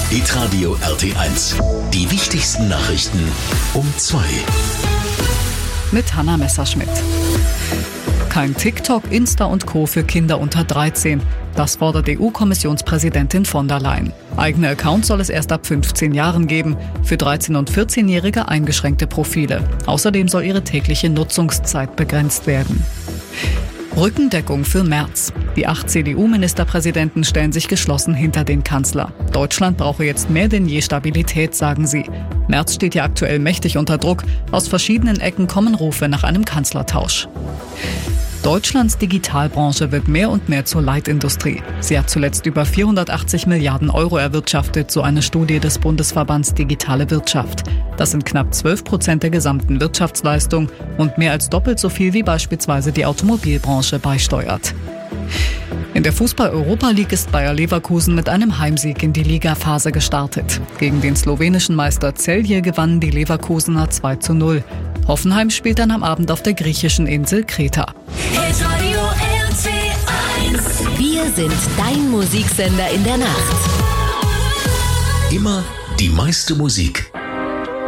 Hitradio RT1. Die wichtigsten Nachrichten um 2. Mit Hanna Messerschmidt. Kein TikTok, Insta und Co. für Kinder unter 13. Das fordert EU-Kommissionspräsidentin von der Leyen. Eigene Accounts soll es erst ab 15 Jahren geben, für 13- und 14-Jährige eingeschränkte Profile. Außerdem soll ihre tägliche Nutzungszeit begrenzt werden. Rückendeckung für Merz. Die 8 CDU-Ministerpräsidenten stellen sich geschlossen hinter den Kanzler. Deutschland brauche jetzt mehr denn je Stabilität, sagen sie. Merz steht ja aktuell mächtig unter Druck. Aus verschiedenen Ecken kommen Rufe nach einem Kanzlertausch. Deutschlands Digitalbranche wird mehr und mehr zur Leitindustrie. Sie hat zuletzt über 480 Milliarden Euro erwirtschaftet, so eine Studie des Bundesverbands Digitale Wirtschaft. Das sind knapp 12% der gesamten Wirtschaftsleistung und mehr als doppelt so viel wie beispielsweise die Automobilbranche beisteuert. In der Fußball-Europa League ist Bayer Leverkusen mit einem Heimsieg in die Ligaphase gestartet. Gegen den slowenischen Meister Celje gewannen die Leverkusener 2:0. Hoffenheim spielt dann am Abend auf der griechischen Insel Kreta. Wir sind dein Musiksender in der Nacht. Immer die meiste Musik